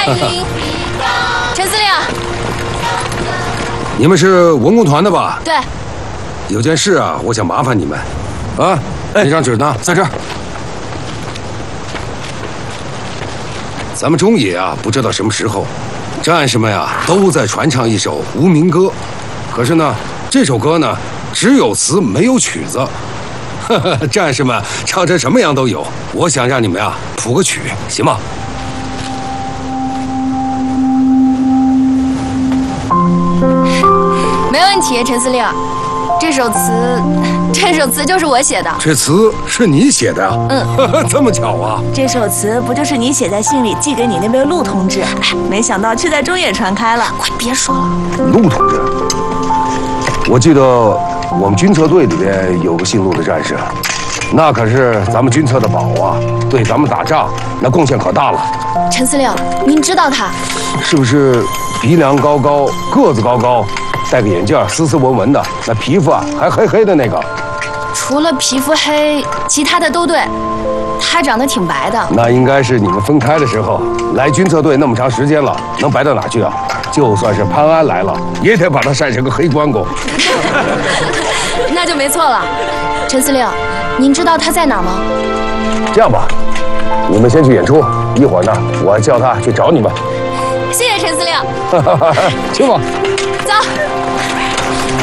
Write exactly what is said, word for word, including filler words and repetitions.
陈司令， 你们是文工团的吧？ 对。 有件事啊，我想麻烦你们。啊，那张纸呢？在这儿。咱们中野啊，不知道什么时候，战士们啊都在传唱一首无名歌，可是呢，这首歌呢只有词没有曲子。呵呵，战士们唱成什么样都有，我想让你们啊谱个曲，行吗？ 没问题，陈司令。这首词，这首词就是我写的。 这词是你写的呀？嗯，这么巧啊！ 这首词不就是你写在信里寄给你那位陆同志？没想到却在中野传开了。 快别说了。 陆同志，我记得我们军策队里边有个姓陆的战士，那可是咱们军策的宝啊，对咱们打仗那贡献可大了。 陈司令，您知道他？ 是不是鼻梁高高，个子高高？戴个眼镜，斯斯文文的，那皮肤啊还黑黑的那个。 除了皮肤黑，其他的都对。他长得挺白的。 那应该是你们分开的时候。来军策队那么长时间了，能白到哪去啊？就算是潘安来了，也得把他晒成个黑关公。 那就没错了。陈司令，您知道他在哪儿吗？ 这样吧，你们先去演出，一会儿呢，我叫他去找你们。 谢谢陈司令。 去吧。